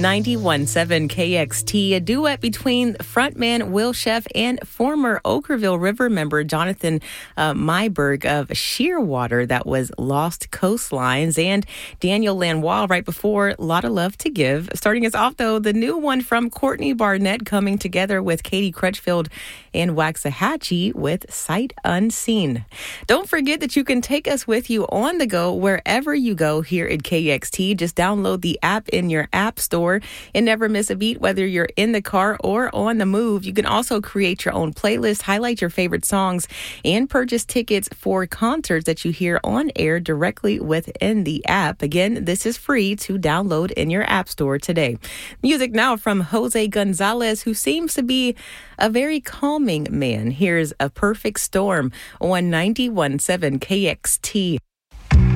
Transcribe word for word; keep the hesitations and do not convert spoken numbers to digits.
ninety-one point seven K X T, a duet between frontman Will Sheff and former Okkervil River member Jonathan uh, Myberg of Shearwater. That was Lost Coastlines, and Daniel Lanois right before Lotta Love to Give. Starting us off, though, the new one from Courtney Barnett coming together with Katie Crutchfield and Waxahachie with Sight Unseen. Don't forget that you can take us with you on the go wherever you go here at K X T. Just download the app in your app store and never miss a beat, whether you're in the car or on the move. You can also create your own playlist, highlight your favorite songs, and purchase tickets for concerts that you hear on air directly within the app. Again, this is free to download in your app store today. Music now from Jose Gonzalez, who seems to be a very calming man. Here's A Perfect Storm on ninety-one point seven K X T.